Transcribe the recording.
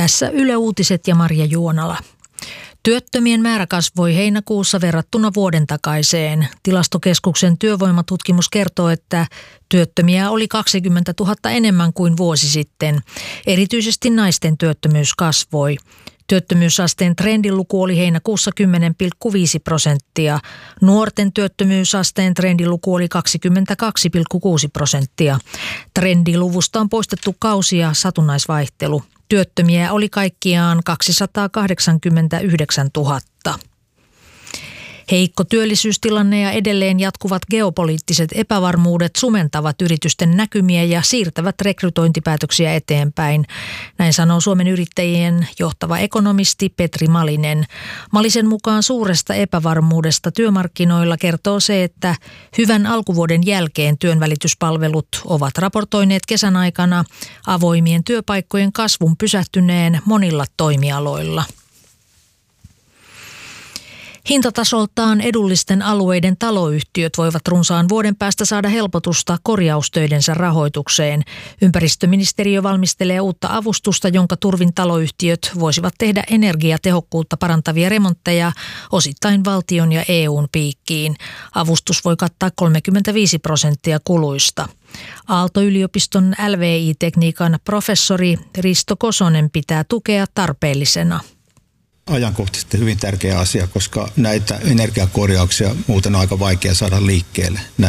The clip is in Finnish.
Tässä Yle Uutiset ja Marja Juonala. Työttömien määrä kasvoi heinäkuussa verrattuna vuoden takaiseen. Tilastokeskuksen työvoimatutkimus kertoo, että työttömiä oli 20 000 enemmän kuin vuosi sitten. Erityisesti naisten työttömyys kasvoi. Työttömyysasteen trendiluku oli heinäkuussa 10,5%. Nuorten työttömyysasteen trendiluku oli 22,6%. Trendiluvusta on poistettu kausi- ja satunnaisvaihtelu. Työttömiä oli kaikkiaan 289 000. Heikko työllisyystilanne ja edelleen jatkuvat geopoliittiset epävarmuudet sumentavat yritysten näkymiä ja siirtävät rekrytointipäätöksiä eteenpäin. Näin sanoo Suomen Yrittäjien johtava ekonomisti Petri Malinen. Malisen mukaan suuresta epävarmuudesta työmarkkinoilla kertoo se, että hyvän alkuvuoden jälkeen työnvälityspalvelut ovat raportoineet kesän aikana avoimien työpaikkojen kasvun pysähtyneen monilla toimialoilla. Hintatasoltaan edullisten alueiden taloyhtiöt voivat runsaan vuoden päästä saada helpotusta korjaustöidensä rahoitukseen. Ympäristöministeriö valmistelee uutta avustusta, jonka turvin taloyhtiöt voisivat tehdä energiatehokkuutta parantavia remontteja osittain valtion ja EUn piikkiin. Avustus voi kattaa 35% kuluista. Aalto-yliopiston LVI-tekniikan professori Risto Kosonen pitää tukea tarpeellisena. Ajankohtaisesti hyvin tärkeä asia, koska näitä energiakorjauksia muuten on aika vaikea saada liikkeelle.